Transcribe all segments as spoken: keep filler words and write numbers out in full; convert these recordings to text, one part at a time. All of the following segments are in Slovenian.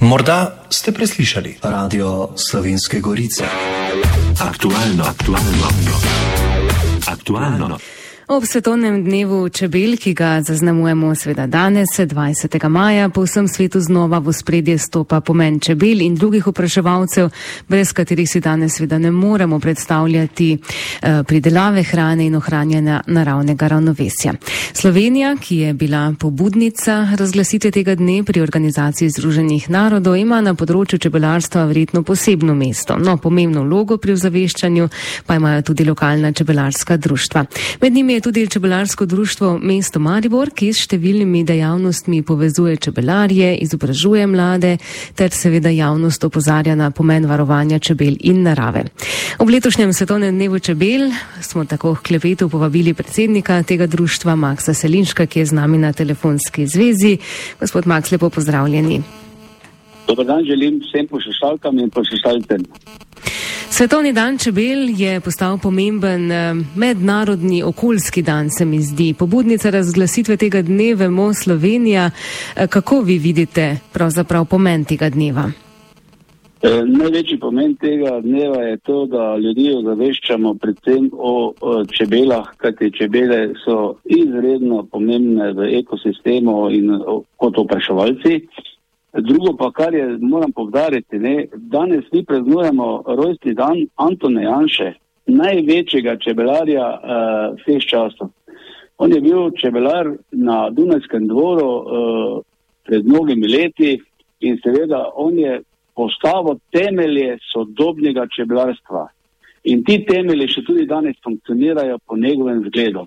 Morda ste preslišali Radio Slovenske Gorice. Aktualno, aktualno, aktualno. Ob svetovnem dnevu čebel, ki ga zaznamujemo seveda danes, dvajsetega maja, po vsem svetu znova v ospredje stopa pomen čebel in drugih opraševalcev, brez katerih si danes seveda ne moremo predstavljati eh, pridelave hrane in ohranjanja naravnega ravnovesja. Slovenija, ki je bila pobudnica razglasitve tega dne pri Organizaciji Združenih narodov, ima na področju čebelarstva verjetno posebno mesto. No, pomembno vlogo pri ozaveščanju pa imajo tudi lokalna čebelarska društva. Med njimi je tudi čebelarsko društvo Mesto Maribor, ki s številnimi dejavnostmi povezuje čebelarje, izobražuje mlade ter seveda javnost opozarja na pomen varovanja čebel in narave. Ob letošnjem svetovnem dnevu čebel smo tako k klepetu povabili predsednika tega društva Maksa Selinška, ki je z nami na telefonski zvezi. Gospod Maks, lepo pozdravljeni. Dobar dan želim vsem poslušalkam in poslušalcem. Svetovni dan čebel je postal pomemben mednarodni okoljski dan, se mi zdi. Pobudnica razglasitve tega dne vemo Slovenija. Kako vi vidite pravzaprav pomen tega dneva? E, največji pomen tega dneva je to, da ljudi ozaveščamo predvsem o, o čebelah, kajti čebele so izredno pomembne v ekosistemu in o, kot opraševalci. Drugo pa, kar je, moram povdariti, ne, danes mi praznujemo rojstni dan Antona Janše, največjega čebelarja uh, vseh časov. On je bil čebelar na Dunajskem dvoru uh, pred mnogimi leti in seveda on je postavil temelje sodobnega čebelarstva. In ti temelji še tudi danes funkcionirajo po njegovem zgledu.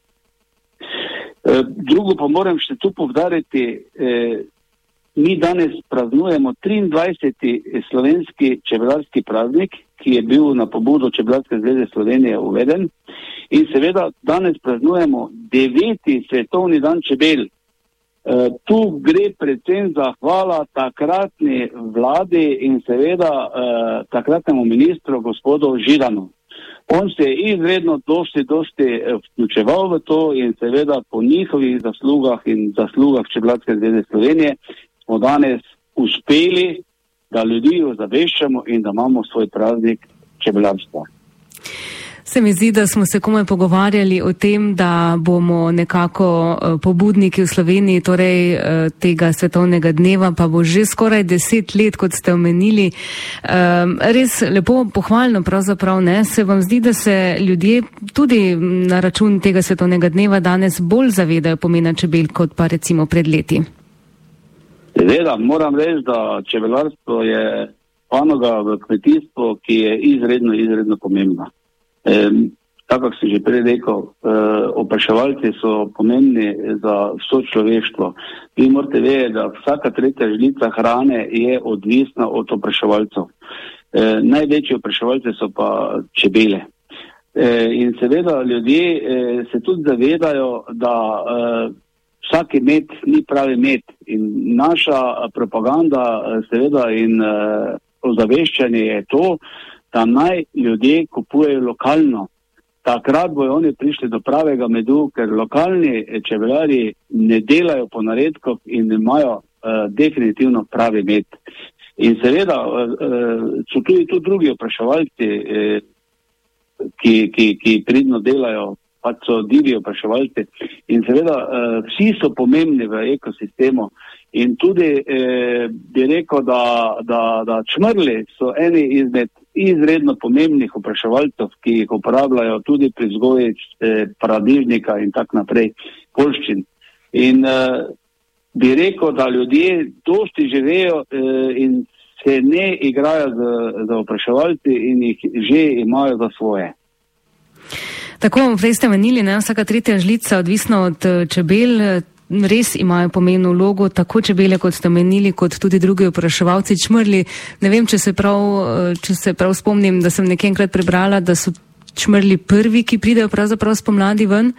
Uh, drugo pa moram še tu povdariti, uh, mi danes praznujemo triindvajseti slovenski čebelarski praznik, ki je bil na pobudo Čebelarske zveze Slovenije uveden. In seveda danes praznujemo deveti svetovni dan čebel. E, tu gre predvsem za hvala takratni vladi in seveda e, takratnemu ministru gospodu Židanu. On se je izredno dosti, dosti vključeval v to in seveda po njihovih zaslugah in zaslugah Čebelarske zveze Slovenije smo danes uspeli, da ljudi ozaveščamo in da imamo svoj praznik čebelarstva. Se mi zdi, da smo se komaj pogovarjali o tem, da bomo nekako pobudniki v Sloveniji, torej tega svetovnega dneva, pa bo že skoraj deset let, kot ste omenili. Res lepo, pohvalno pravzaprav, ne? Se vam zdi, da se ljudje tudi na račun tega svetovnega dneva danes bolj zavedajo pomena čebel, kot pa recimo pred leti? Seveda, moram reči, da čebelarstvo je panoga v kmetijstvu, ki je izredno, izredno pomembna. E, tako, kot sem že prej rekel, e, opraševalci so pomembni za vso človeštvo. Vi morate vedeti, da vsaka tretja žlica hrane je odvisna od opraševalcev. E, največji opraševalci so pa čebele. E, in seveda ljudje e, se tudi zavedajo, da e, vsaki med ni pravi med in naša propaganda seveda in uh, ozaveščanje je to, da naj ljudje kupujejo lokalno. Takrat bojo oni prišli do pravega medu, ker lokalni čebelarji ne delajo po naredkah in imajo uh, definitivno pravi med. In seveda uh, so tudi tu drugi opraševalci, uh, ki, ki, ki pridno delajo, pa so divji opraševalci in seveda eh, vsi so pomembni v ekosistemu in tudi eh, bi rekel, da, da, da čmrli so eni izmed izredno pomembnih opraševalcev, ki jih uporabljajo tudi pri vzgoji eh, paradižnika in tak naprej, poljščin. In eh, bi rekel, da ljudje dosti živejo eh, in se ne igrajo z, z opraševalci in jih že imajo za svoje. Tako, prej ste menili, ne, vsaka tretja žlica, odvisno od čebel, res imajo pomembno vlogo, tako čebele, kot ste menili, kot tudi drugi opraševalci čmrli. Ne vem, če se prav, če se prav spomnim, da sem nekaj enkrat prebrala, da so čmrli prvi, ki pridejo pravzaprav spomladi ven.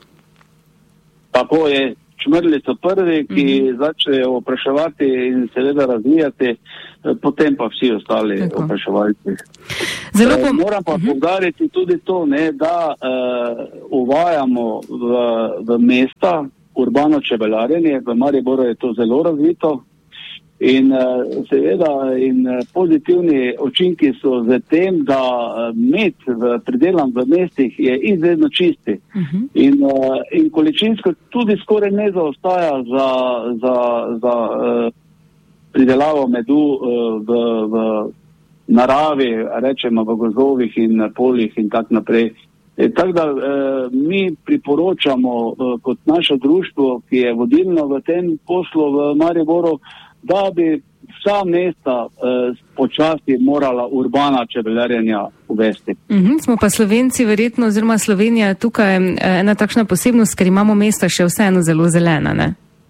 Tako je. Čmrli so prvi, ki mm-hmm. začnejo opraševati in seveda razvijati, potem pa vsi ostali opraševalci. Zelo pom- e, moram pa mm-hmm. povdariti tudi to, ne, da uh, uvajamo v, v mesta urbano čebelarjenje, v Mariboru je to zelo razvito In seveda in pozitivni učinki so z tem, da med v pridelan v mestih je izredno čisti. Uh-huh. In, in količinsko tudi skoraj ne zaostaja za, za, za pridelavo medu v, v naravi, rečemo v gozdovih in poljih in tak naprej. E, tako da e, mi priporočamo e, kot naše društvo, ki je vodilno v tem poslu v Mariboru, da bi vsa mesta eh, počasi morala urbana čebelarjenja uvesti. Mm-hmm, smo pa Slovenci verjetno, oziroma Slovenija tukaj eh, ena takšna posebnost, ker imamo mesta še vseeno zelo zelena, ne?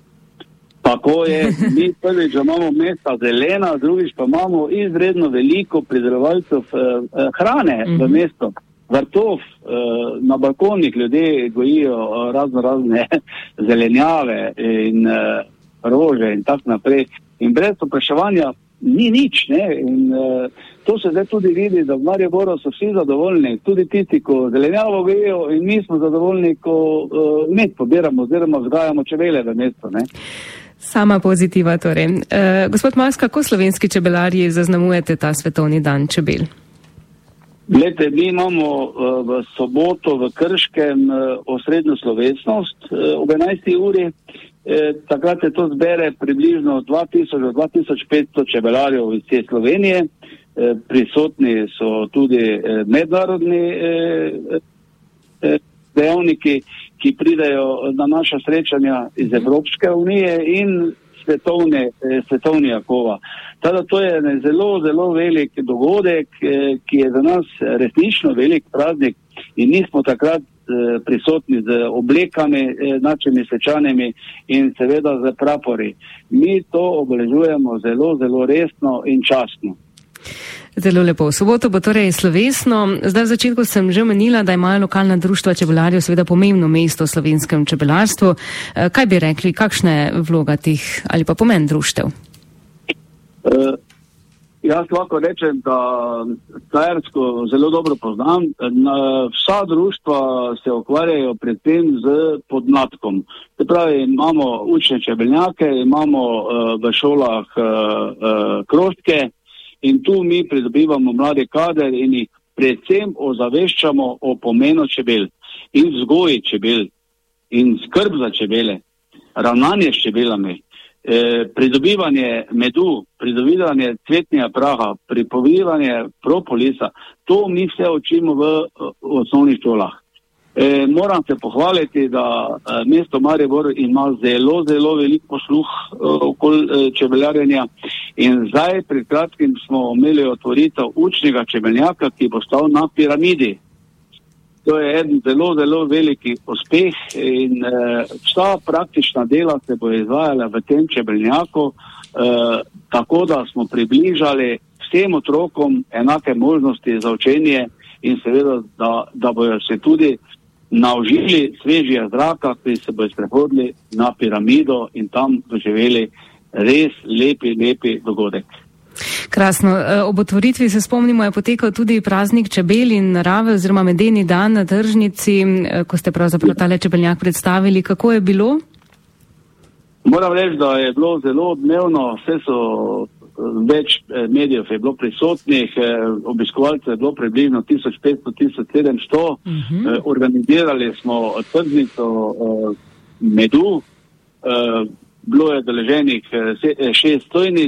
Tako je, mi prvič, da imamo mesta zelena, drugič pa imamo izredno veliko pridelovalcev eh, hrane mm-hmm. v mestu. Vrtov, eh, na balkonih ljudje gojijo razno razne zelenjave in eh, rože in tak naprej. In brez opraševanja ni nič, ne, in uh, to se zdaj tudi vidi, da v Mariboru so vsi zadovoljni, tudi tisti, ko zelenjavo gojijo, in mi smo zadovoljni, ko uh, med pobiramo oziroma vzgajamo čebele v mestu, ne. Sama pozitiva torej. Uh, gospod Mas, kako slovenski čebelarji zaznamujete ta svetovni dan čebel? Glede, mi imamo uh, v soboto v Krškem uh, osrednjo slovesnost uh, ob enajsti uri. E, takrat se to zbere približno dva tisoč do dva tisoč petsto čebelarjev iz te Slovenije. E, prisotni so tudi e, mednarodni e, e, dejavniki, ki pridejo na naša srečanja iz Evropske unije in svetovne, e, svetovni Jakova. Tada to je ne zelo, zelo velik dogodek, e, ki je za nas resnično velik praznik in nismo takrat prisotni z oblekami, našimi svečanimi in seveda z prapori. Mi to obeležujemo zelo, zelo resno in častno. Zelo lepo. V soboto bo torej slovesno. Zdaj v začetku sem že omenila, da imajo lokalna društva čebelarjev seveda pomembno mesto v slovenskem čebelarstvu. Kaj bi rekli, kakšna je vloga teh ali pa pomen društev? Uh, Jaz lahko rečem, da Štajersko zelo dobro poznam. Vsa društva se ukvarjajo predvsem z podmladkom. Se pravi, imamo učne čebeljake, imamo uh, v šolah uh, uh, krožke in tu mi pridobivamo mlade kader in jih predvsem ozaveščamo o pomenu čebel in vzgoji čebel in skrb za čebele, ravnanje s čebelami. E, pridobivanje medu, pridobivanje cvetnega praha, pripovedovanje propolisa, to mi vse učimo v, v osnovnih šolah. E, moram se pohvaliti, da e, mesto Maribor ima zelo, zelo velik posluh e, okoli e, čebelarjenja in zdaj pred kratkim smo imeli otvoritev učnega čebeljaka, ki bo stal na piramidi. To je en zelo, zelo veliki uspeh in eh, vsa praktična dela se bo izvajala v tem čebelnjaku, eh, tako da smo približali vsem otrokom enake možnosti za učenje in seveda, da, da bojo se tudi naužili svežija zraka, ki se bojo sprehodili na piramido in tam doživeli res lepi, lepi dogodek. Krasno. Ob otvoritvi se spomnimo, je potekal tudi praznik čebel in narave oziroma medeni dan na tržnici, ko ste pravzaprav tale čebeljak predstavili. Kako je bilo? Moram reči, da je bilo zelo odmevno. Vse so več medijev je bilo prisotnih, obiskovalcev je bilo približno tisoč petsto do tisoč sedemsto. Uh-huh. Organizirali smo tržnico medu. Bilo je deleženih šest stojnic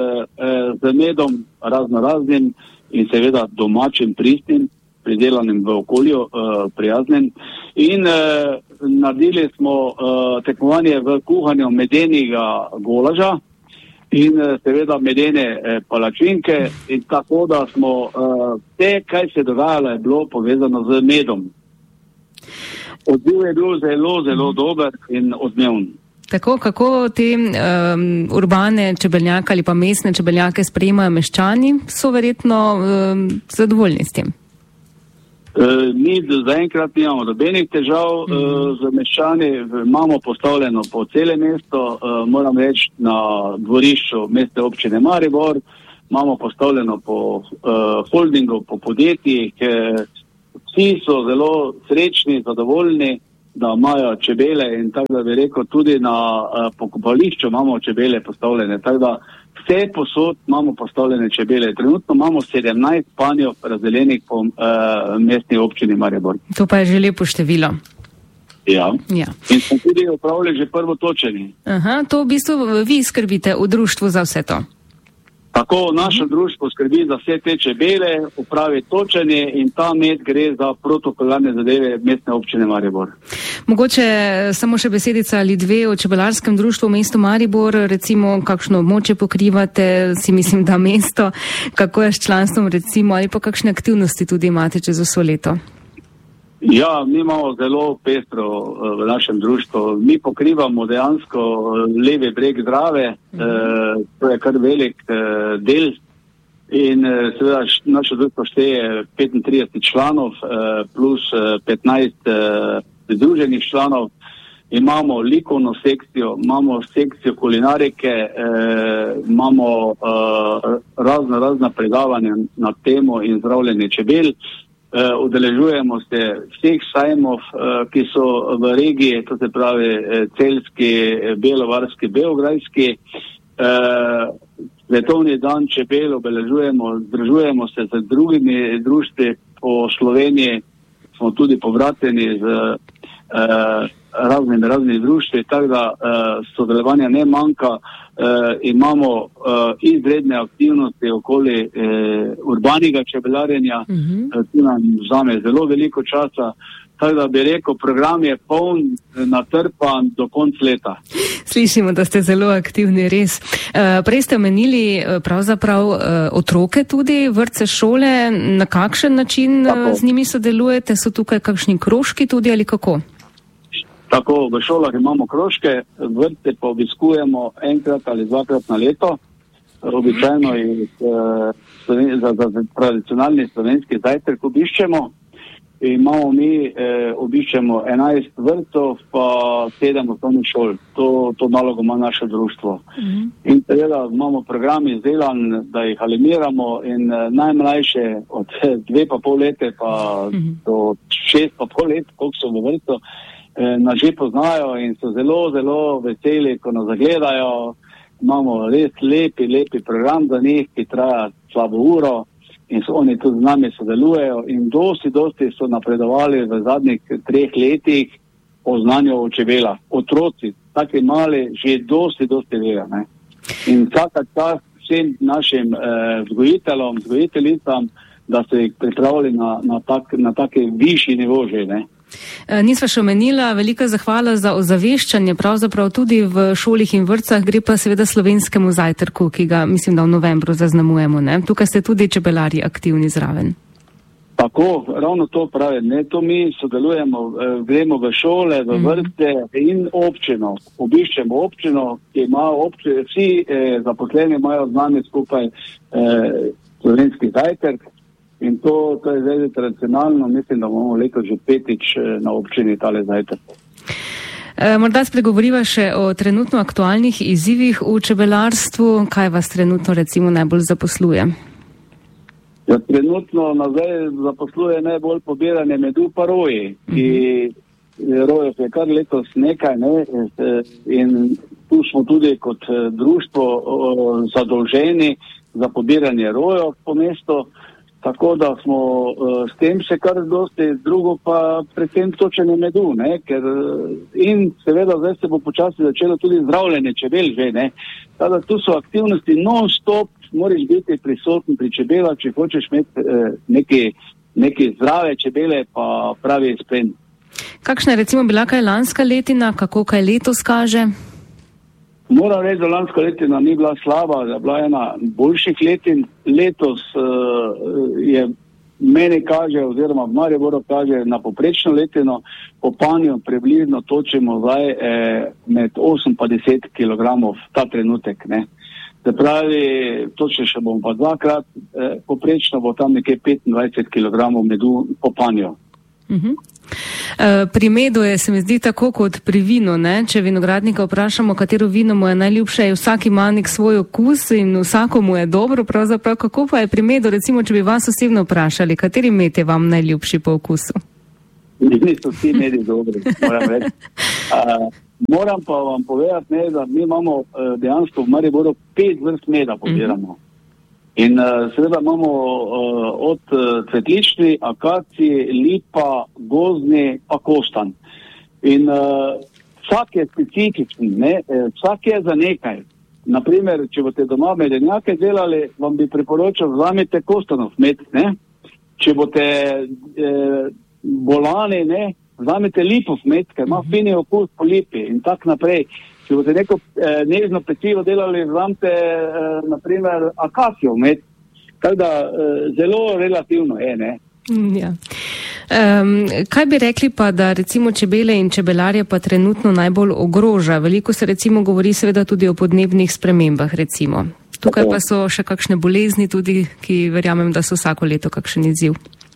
z medom razno raznim in seveda domačim, pristnim, pridelanim v okolju, prijaznim. In naredili smo tekmovanje v kuhanju medenega golaža in seveda medene palačinke in tako, da smo vse, kaj se dogajalo, je bilo povezano z medom. Odziv je bil zelo, zelo dober in odmeven. Tako, kako te um, urbane čebeljake ali pa mestne čebeljake sprejemajo meščani, so verjetno um, zadovoljni s tem? E, mi zaenkrat nimamo nobenih težav mm. e, z meščani, imamo postavljeno po cele mesto, e, moram reči na dvorišču mestne občine Maribor, imamo postavljeno po e, holdingu, po podjetjih, e, vsi so zelo srečni, zadovoljni. da imajo čebele in tako da bi rekel, tudi na uh, pokopališču imamo čebele postavljene, tako da vse posod imamo postavljene čebele. Trenutno imamo sedemnajst panjev razdeljenih po uh, mestni občini Maribor. To pa je že lepo število. Ja. Ja. In smo tudi opravili že prvo točenje. Aha, to v bistvu vi skrbite v društvu za vse to. Tako naše društvo skrbi za vse te čebele, upravi točenje in ta med gre za protokolarne zadeve mestne občine Maribor. Mogoče samo še besedica ali dve o čebelarskem društvu v mestu Maribor, recimo kakšno območje pokrivate, si mislim, da mesto, kako je s članstvom recimo ali pa kakšne aktivnosti tudi imate čez vso leto? Ja, mi imamo zelo pestro v našem društvu. Mi pokrivamo dejansko levi breg Drave, mm. eh, to je kar velik eh, del in eh, seveda naše društvo šteje petintrideset članov eh, plus eh, petnajst eh, združenih članov. Imamo likovno sekcijo, imamo sekcijo kulinarike, eh, imamo eh, razna, razna predavanja na temo in zdravljenje čebel. Uh, udeležujemo se vseh sajmov, uh, ki so v regiji, to se pravi uh, Celjski, Belovarski, Beograjski. Uh, Svetovni dan čebel obeležujemo, združujemo se z drugimi društvi po Sloveniji, smo tudi povrateni z uh, raznimi, raznimi društvi, tako da uh, sodelovanja ne manjka. Uh, imamo uh, izredne aktivnosti okoli uh, urbanega čebelarjenja, uh-huh. uh, tu nam vzame zelo veliko časa, tako da bi rekel, program je poln, natrpan do konca leta. Slišimo, da ste zelo aktivni, res. Uh, prej ste omenili uh, pravzaprav uh, otroke tudi, vrtce, šole, na kakšen način uh, z njimi sodelujete, so tukaj kakšni krožki tudi ali kako? Tako, v šolah imamo krožke, vrtce pa obiskujemo enkrat ali dvakrat na leto, običajno jih eh, za, za tradicionalni slovenski zajtrk obiščemo. Imamo mi, eh, obiščemo enajst vrtcev pa sedem osnovnih šol. To, to nalogo ima naše društvo. Mm-hmm. In seveda imamo program izdelan, da jih alimiramo in eh, najmlajše od dve pa pol lete pa mm-hmm. do šest pa pol let, koliko so v vrtcu, nas že poznajo in so zelo, zelo veseli, ko nas zagledajo. Imamo res lepi, lepi program za njih, ki traja slabo uro in so oni tudi z nami sodelujejo in dosti, dosti so napredovali v zadnjih treh letih o znanju o čebelah. Otroci, taki mali, že dosti, dosti vejo. In vsaka čas vsem našim eh, vzgojiteljem, vzgojiteljicam, da so jih pripravili na, na, tak, na taki višji nivo že, ne. Nisva še omenila, velika zahvala za ozaveščanje, pravzaprav tudi v šolih in vrtcah, gre pa seveda slovenskemu zajtrku, ki ga mislim, da v novembru zaznamujemo, ne? Tukaj ste tudi čebelarji aktivni zraven. Tako, ravno to pravim, ne, to mi sodelujemo, eh, gremo v šole, v vrtce in občino, obiščemo občino, ki ima občino, vsi eh, zaposleni imajo z nami skupaj eh, slovenski zajtrk. In to, to je zdaj tradicionalno, mislim, da bomo leto že petič na občini tale zajtrk. E, morda spregovoriva še o trenutno aktualnih izzivih v čebelarstvu. Kaj vas trenutno recimo najbolj zaposluje? Ja, trenutno nazaj zaposluje najbolj pobiranje medu pa roji. Mm-hmm. Rojev je kar letos nekaj, ne? In tu smo tudi kot društvo zadolženi za pobiranje rojev po mestu. Tako da smo uh, s tem še kar dosti, drugo pa predvsem točenje medu, ne, ker in seveda zdaj se bo počasi začelo tudi zdravljenje čebel že, ne. Tada tu so aktivnosti non-stop, moraš biti prisoten pri čebelah, če hočeš imeti uh, neki, neki zdrave čebele pa pravi izplen. Kakšna je recimo bila kaj lanska letina, kako kaj letos kaže? Moram reči, da lanska letina ni bila slaba, da je bila ena boljših letin. Letos uh, je meni kaže, oziroma v Mariboru kaže na poprečno letino, po panju približno točimo zdaj eh, med osem pa deset kilogramov ta trenutek, ne. Se pravi, točno še bomo pa dvakrat, eh, poprečno bo tam nekaj petindvajset kilogramov medu po panju. Uh-huh. Pri medu je, se mi zdi, tako kot pri vinu, ne? Če vinogradnika vprašamo, katero vino mu je najljubše, vsak ima nek svoj okus in vsakomu je dobro, pravzaprav kako pa je pri medu, recimo, če bi vas osebno vprašali, kateri med je vam najljubši po okusu? Niso vsi mediji dobri, moram reči. Uh, moram pa vam povedati, ne, da mi imamo uh, dejansko v Mariboru pet vrst meda pobiramo. In uh, seveda imamo uh, od uh, cvetlični, akacije, lipa, gozdni, pa kostan. In uh, vsak je specifičen, ne, vsak je za nekaj. Naprimer, če boste doma medenjake delali, vam bi priporočal, vzamite kostanov med, ne. Če boste eh, bolani, ne, vzamite lipov med, ker ima fini okus po lipi in tak naprej. Če boste neko eh, nežno pecivo delali, vzamite eh, naprimer akacijo med. Tako da eh, zelo relativno je, ne. Ja. Um, kaj bi rekli pa, da recimo čebele in čebelarje pa trenutno najbolj ogroža? Veliko se recimo govori seveda tudi o podnebnih spremembah recimo. Tukaj pa so še kakšne bolezni tudi, ki verjamem, da so vsako leto kakšen izziv.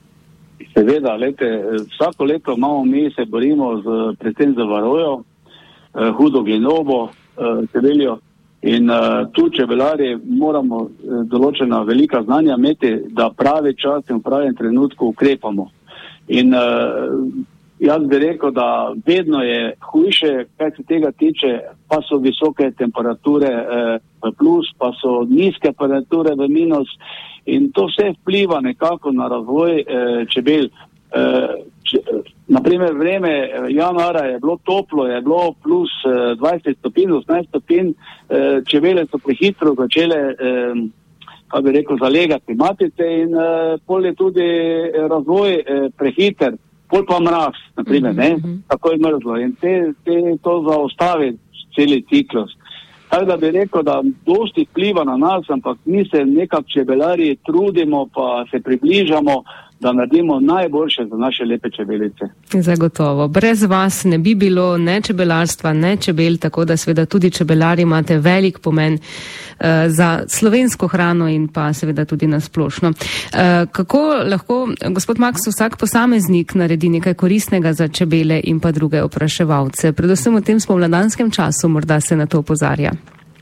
Seveda, lete, vsako leto imamo mi se borimo z, predvsem za varojo, eh, hudo glinobo, eh, čebeljo. In uh, tu čebelarje moramo uh, določena velika znanja imeti, da pravi čas in v pravem trenutku ukrepamo. In uh, jaz bi rekel, da vedno je hujše, kaj se tega tiče, pa so visoke temperature uh, v plus, pa so nizke temperature v minus in to vse vpliva nekako na razvoj uh, čebel. Uh, če, naprimer vreme januara je bilo toplo, je bilo plus uh, dvajset stopinj, osemnajst stopinj, uh, čebele so prehitro začele, um, kako bi rekel, zalegati matice in uh, pol je tudi razvoj uh, prehiter, pol pa mraz, naprimer, ne, tako je mrzlo in te, te to zaostavi celi ciklus. Tako da bi rekel, da dosti vpliva na nas, ampak mi se nekako čebelarji trudimo, pa se približamo, da naredimo najboljše za naše lepe čebelice. Zagotovo. Brez vas ne bi bilo ne čebelarstva, ne čebel, tako da seveda tudi čebelari imate velik pomen uh, za slovensko hrano in pa seveda tudi na splošno. Uh, kako lahko, gospod Maks, vsak posameznik naredi nekaj koristnega za čebele in pa druge opraševalce? Predvsem v tem spomladanskem času morda se na to opozarja.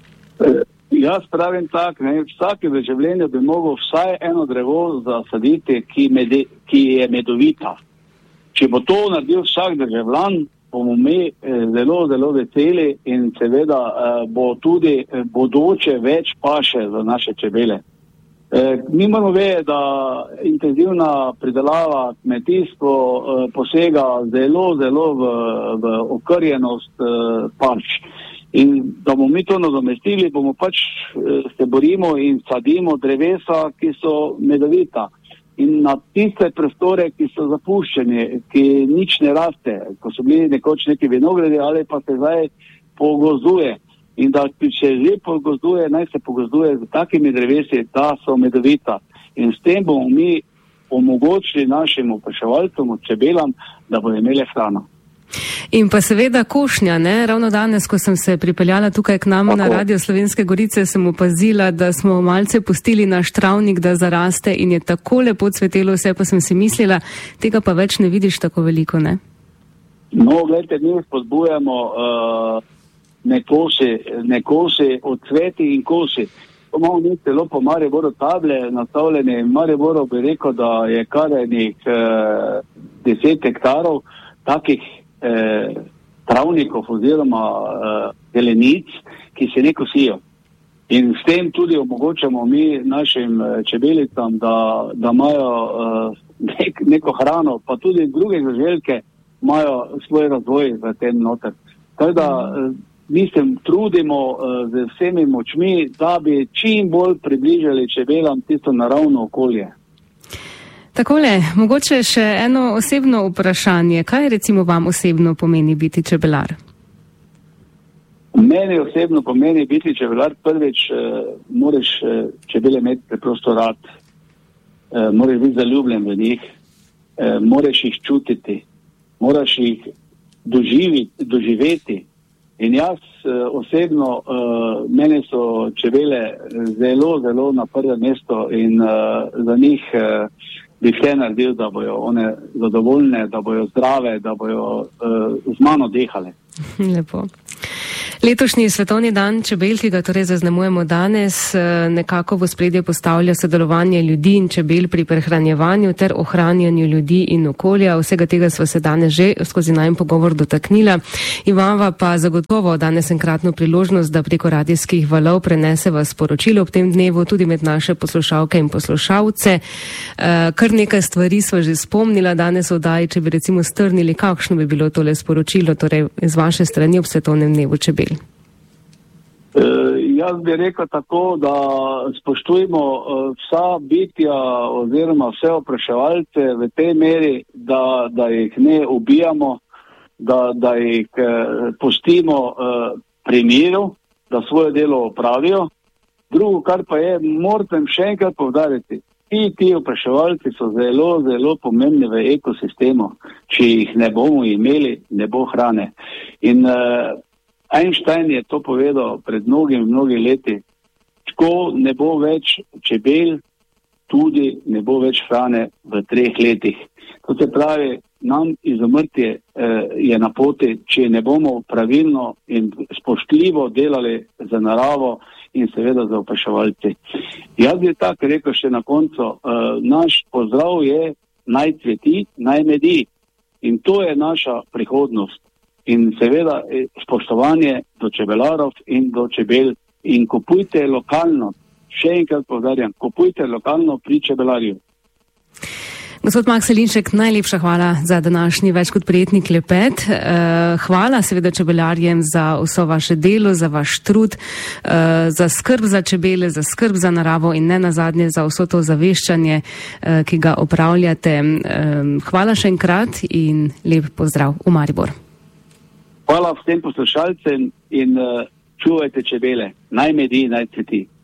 Uh. Jaz pravim tak, ne, vsake v življenju bi mogel vsaj eno drevo zasaditi, ki, mede, ki je medovita. Če bo to naredil vsak državljan, bomo mi eh, zelo, zelo veseli in seveda eh, bo tudi eh, bodoče več paše za naše čebele. Eh, mi moramo vedeti, da intenzivna pridelava kmetijstvo eh, posega zelo, zelo v, v okrjenost eh, pač. In da bomo mi to nadomestili, bomo pač se borimo in sadimo drevesa, ki so medovita. In na tiste prostore, ki so zapuščeni, ki nič ne raste, ko so bili nekoč neki vinogradi ali pa se zdaj pogozduje. In da če že pogozduje, naj se pogozduje z takimi drevesi, da so medovita. In s tem bomo mi omogočili našim opraševalcem, čebelam, da bodo imeli hrano. In pa seveda košnja, ne? Ravno danes, ko sem se pripeljala tukaj k nam Tako. na Radio Slovenske Gorice, sem opazila, da smo malce pustili naš travnik, da zaraste in je tako lepo cvetelo vse, pa sem si mislila, tega pa več ne vidiš tako veliko, ne? No, gledajte, mi spodbujamo uh, ne kosi, ne kosi, odcveti in kosi. To imamo mi celo po Mariboru table nastavljene. Mariboru bi rekel, da je kar enih uh, deset hektarov takih Eh, travnikov oziroma eh, zelenic, ki se ne kosijo. In s tem tudi omogočamo mi našim eh, čebelicam, da, da imajo eh, nek, neko hrano, pa tudi druge žuželke imajo svoj razvoj v tem noter. Tako da eh, mi se trudimo eh, z vsemi močmi, da bi čim bolj približali čebelam tisto naravno okolje. Takole, mogoče še eno osebno vprašanje. Kaj recimo vam osebno pomeni biti čebelar? Meni osebno pomeni biti čebelar. Prvič, eh, moraš eh, čebele imeti preprosto rad. Eh, moraš biti zaljubljen v njih. Eh, moraš jih čutiti. Moraš jih doživiti, doživeti. In jaz eh, osebno, eh, mene so čebele zelo, zelo na prvem mestu in eh, za njih eh, bi vse naredil, da bojo one zadovoljne, da bojo zdrave, da bojo uh, z mano dehale. Lepo. Letošnji svetovni dan čebel, ki ga torej zaznamujemo danes, nekako v ospredje postavlja sodelovanje ljudi in čebel pri prehranjevanju ter ohranjanju ljudi in okolja. Vsega tega sva se danes že skozi najin pogovor dotaknila. Imava pa zagotovo danes enkratno priložnost, da preko radijskih valov preneseva sporočilo ob tem dnevu tudi med naše poslušalke in poslušalce. Kar nekaj stvari sva že spomnila danes v oddaji, če bi recimo strnili, kakšno bi bilo tole sporočilo, torej z vaše strani ob svetovnem dnevu čebel. E, jaz bi rekel tako, da spoštujemo vsa bitja oziroma vse opraševalce v tej meri, da, da jih ne ubijamo, da, da jih eh, pustimo eh, pri miru, da svoje delo opravijo. Drugo, kar pa je, moram še enkrat povdariti, ti, ti opraševalci so zelo, zelo pomembni v ekosistemu. Če jih ne bomo imeli, ne bo hrane. In eh, Einstein je to povedal pred mnogimi, mnogimi leti. Ko ne bo več čebel, tudi ne bo več hrane v treh letih. To se pravi, nam izumrtje eh, je na poti, če ne bomo pravilno in spoštljivo delali za naravo in seveda za opraševalci. Jaz bi tako rekel še na koncu, eh, naš pozdrav je naj cveti, naj medi. In to je naša prihodnost. In seveda spoštovanje do čebelarov in do čebel. In kupujte lokalno, še enkrat povdarjam, kupujte lokalno pri čebelarju. Gospod Maks Jelinšek, najlepša hvala za današnji več kot prijetni klepet. Hvala seveda čebelarjem za vso vaše delo, za vaš trud, za skrb za čebele, za skrb za naravo in ne nazadnje za vso to zaveščanje, ki ga opravljate. Hvala še enkrat in lep pozdrav v Maribor. Hvala vsem poslušalcem in uh, čuvajte čebele. Naj medi, naj cveti.